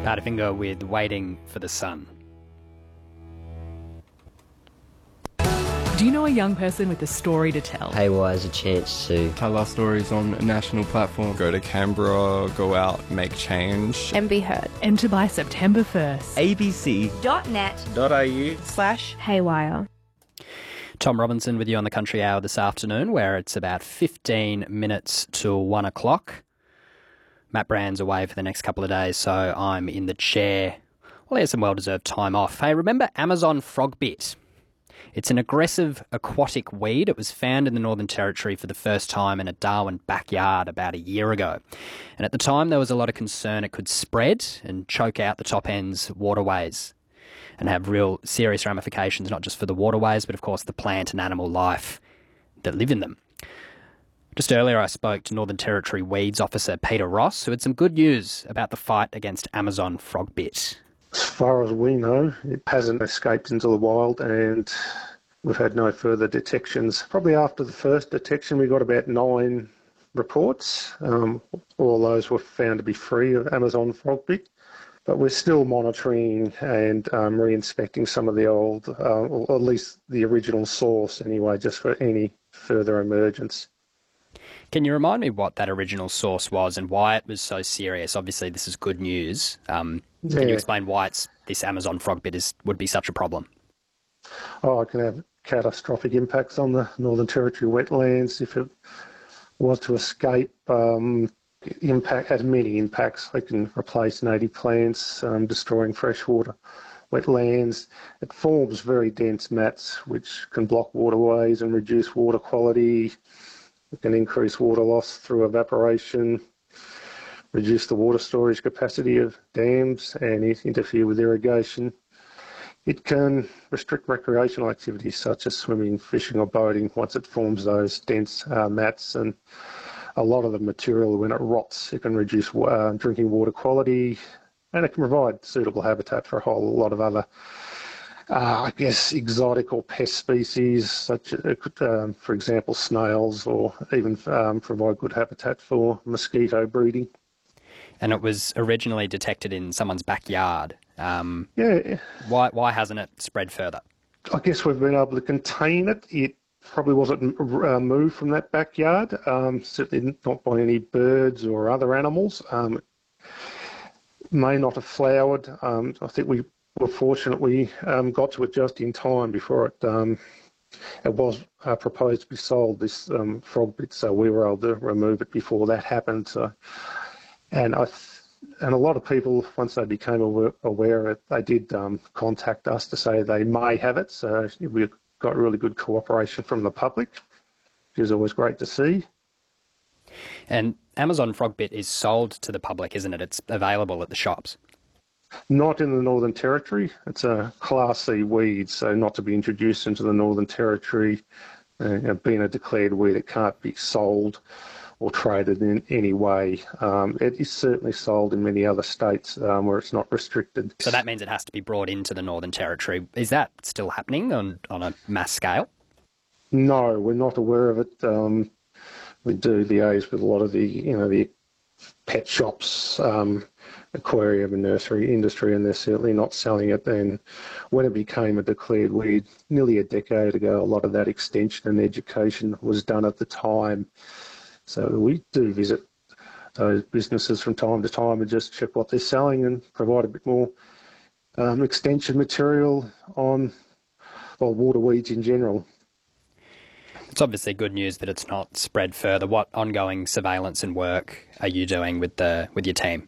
Powderfinger with Waiting for the Sun. Do you know a young person with a story to tell? Haywire has a chance to tell our stories on a national platform. Go to Canberra, go out, make change. And be heard. Enter by September 1st. abc.net.au/haywire. Tom Robinson with you on the Country Hour this afternoon, where it's about 15 minutes till 1 o'clock. Matt Brand's away for the next couple of days, so I'm in the chair. Well, he has some well-deserved time off. Hey, remember Amazon frogbit? It's an aggressive aquatic weed. It was found in the Northern Territory for the first time in a Darwin backyard about a year ago. And at the time, there was a lot of concern it could spread and choke out the top end's waterways and have real serious ramifications, not just for the waterways, but of course the plant and animal life that live in them. Just earlier, I spoke to Northern Territory Weeds Officer Peter Ross, who had some good news about the fight against Amazon frogbit. As far as we know, it hasn't escaped into the wild, and we've had no further detections. Probably after the first detection, we got about 9 reports. All those were found to be free of Amazon frogbit, but we're still monitoring and re-inspecting some of the old, or at least the original source anyway, just for any further emergence. Can you remind me what that original source was and why it was so serious? Obviously, this is good news. Can you explain why this Amazon frogbit would be such a problem? Oh, it can have catastrophic impacts on the Northern Territory wetlands. If it was to escape, impact has many impacts. It can replace native plants, destroying freshwater wetlands. It forms very dense mats which can block waterways and reduce water quality. It can increase water loss through evaporation, reduce the water storage capacity of dams and interfere with irrigation. It can restrict recreational activities such as swimming, fishing or boating once it forms those dense mats, and a lot of the material, when it rots, it can reduce drinking water quality, and it can provide suitable habitat for a whole lot of other exotic or pest species, such as, for example, snails, or even provide good habitat for mosquito breeding. And it was originally detected in someone's backyard. Yeah. Why hasn't it spread further? I guess we've been able to contain it. It probably wasn't moved from that backyard, certainly not by any birds or other animals. It may not have flowered. I think we were fortunate we got to it just in time before it was proposed to be sold, this frogbit, so we were able to remove it before that happened. So, and a lot of people, once they became aware of it, they did contact us to say they may have it. So we got really good cooperation from the public, which is always great to see. And Amazon frogbit is sold to the public, isn't it? It's available at the shops. Not in the Northern Territory. It's a Class C weed, so not to be introduced into the Northern Territory. Being a declared weed, it can't be sold or traded in any way. It is certainly sold in many other states where it's not restricted. So that means it has to be brought into the Northern Territory. Is that still happening on a mass scale? No, we're not aware of it. We do liaise with a lot of the pet shops, aquarium and nursery industry, and they're certainly not selling it. And when it became a declared weed nearly a decade ago, a lot of that extension and education was done at the time. So we do visit those businesses from time to time and just check what they're selling and provide a bit more extension material on water weeds in general. It's obviously good news that it's not spread further. What ongoing surveillance and work are you doing with your team?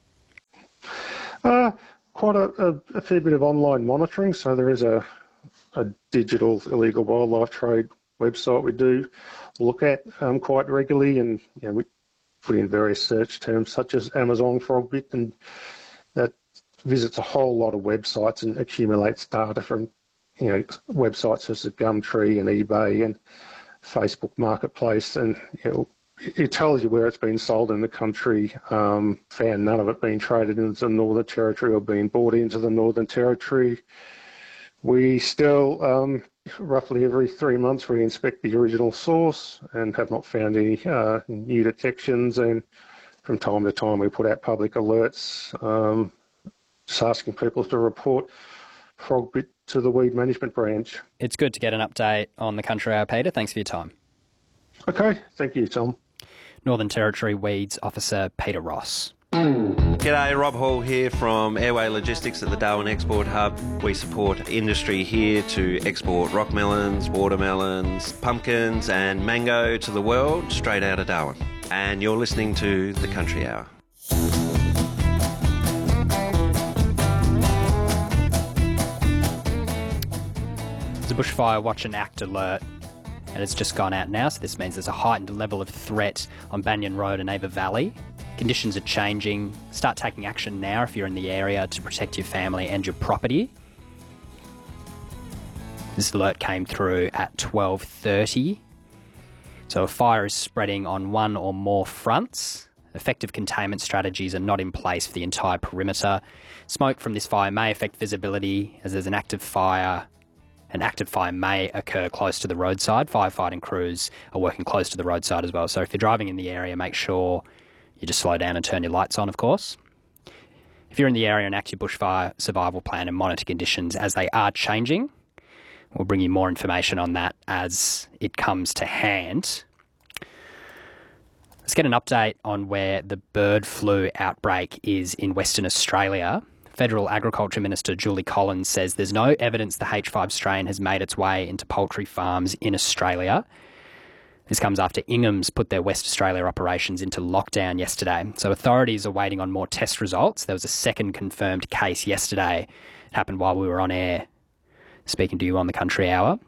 Quite a fair bit of online monitoring. So there is a digital illegal wildlife trade website we do look at quite regularly, and we put in various search terms such as Amazon frogbit, and that visits a whole lot of websites and accumulates data from websites such as Gumtree and eBay and Facebook Marketplace, and it tells you where it's been sold in the country. Found none of it being traded into the Northern Territory or being bought into the Northern Territory. We still, roughly every 3 months, we inspect the original source and have not found any new detections. And from time to time, we put out public alerts just asking people to report frog bit to the weed management branch. It's good to get an update on the Country Hour, Peter. Thanks for your time. Okay, thank you, Tom. Northern Territory Weeds Officer Peter Ross. G'day, Rob Hall here from Airway Logistics at the Darwin Export Hub. We support industry here to export rock melons, watermelons, pumpkins and mango to the world straight out of Darwin. And you're listening to The Country Hour. There's a bushfire watch and act alert, and it's just gone out now, so this means there's a heightened level of threat on Banyan Road and Ava Valley. Conditions are changing. Start taking action now if you're in the area to protect your family and your property. This alert came through at 12:30. So a fire is spreading on one or more fronts. Effective containment strategies are not in place for the entire perimeter. Smoke from this fire may affect visibility as there's an active fire. An active fire may occur close to the roadside. Firefighting crews are working close to the roadside as well. So if you're driving in the area, make sure you just slow down and turn your lights on, of course. If you're in the area, enact your bushfire survival plan and monitor conditions as they are changing. We'll bring you more information on that as it comes to hand. Let's get an update on where the bird flu outbreak is in Western Australia. Federal Agriculture Minister Julie Collins says there's no evidence the H5 strain has made its way into poultry farms in Australia. This comes after Ingham's put their West Australia operations into lockdown yesterday. So authorities are waiting on more test results. There was a second confirmed case yesterday. It happened while we were on air speaking to you on the Country Hour.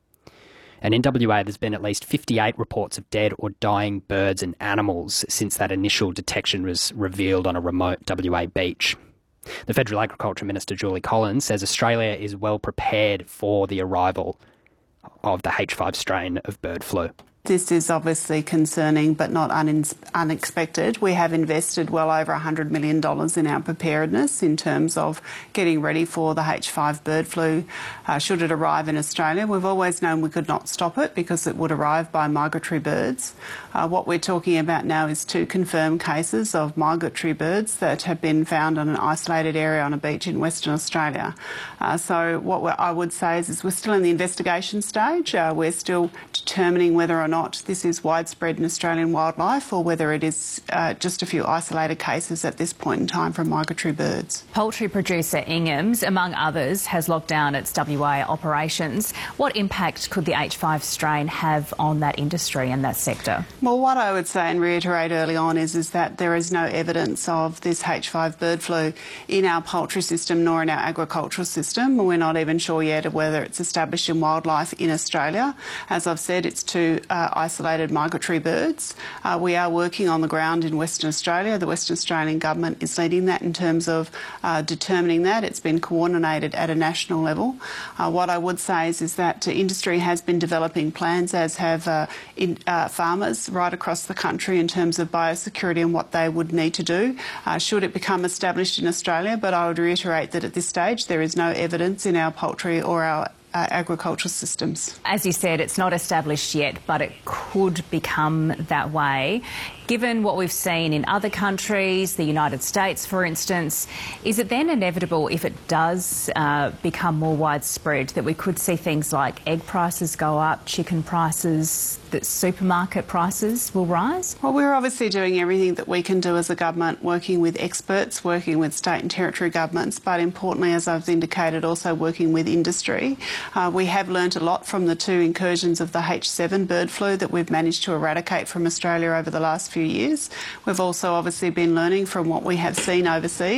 And in WA, there's been at least 58 reports of dead or dying birds and animals since that initial detection was revealed on a remote WA beach. The Federal Agriculture Minister Julie Collins says Australia is well prepared for the arrival of the H5 strain of bird flu. This is obviously concerning but not unexpected. We have invested well over $100 million in our preparedness in terms of getting ready for the H5 bird flu should it arrive in Australia. We've always known we could not stop it because it would arrive by migratory birds. What we're talking about now is 2 confirmed cases of migratory birds that have been found on an isolated area on a beach in Western Australia. So what I would say is we're still in the investigation stage. We're still determining whether or not this is widespread in Australian wildlife or whether it is just a few isolated cases at this point in time from migratory birds. Poultry producer Ingham's, among others, has locked down its WA operations. What impact could the H5 strain have on that industry and that sector? Well, what I would say and reiterate early on is that there is no evidence of this H5 bird flu in our poultry system nor in our agricultural system. We're not even sure yet of whether it's established in wildlife in Australia. As I've said, it's 2 isolated migratory birds. We are working on the ground in Western Australia. The Western Australian Government is leading that in terms of determining that. It's been coordinated at a national level. What I would say is that industry has been developing plans, as have farmers right across the country in terms of biosecurity and what they would need to do should it become established in Australia. But I would reiterate that at this stage there is no evidence in our poultry or our agricultural systems. As you said, it's not established yet, but it could become that way. Given what we've seen in other countries, the United States, for instance, is it then inevitable, if it does become more widespread, that we could see things like egg prices go up, chicken prices, that supermarket prices will rise? Well, we're obviously doing everything that we can do as a government, working with experts, working with state and territory governments, but importantly, as I've indicated, also working with industry. We have learnt a lot from the 2 incursions of the H7 bird flu that we've managed to eradicate from Australia over the last few years. We've also obviously been learning from what we have seen overseas.